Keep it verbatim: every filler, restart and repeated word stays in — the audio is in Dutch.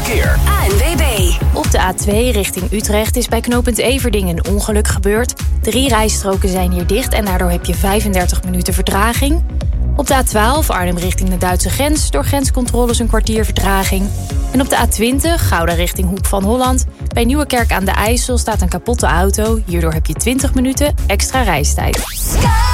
verkeer. A N W B. Op de A twee richting Utrecht is bij knooppunt Everding een ongeluk gebeurd. Drie rijstroken zijn hier dicht en daardoor heb je vijfendertig minuten vertraging. Op de A twaalf Arnhem richting de Duitse grens, door grenscontroles een kwartier vertraging. En op de A twintig Gouda richting Hoek van Holland, bij Nieuwekerk aan de IJssel staat een kapotte auto. Hierdoor heb je twintig minuten extra reistijd.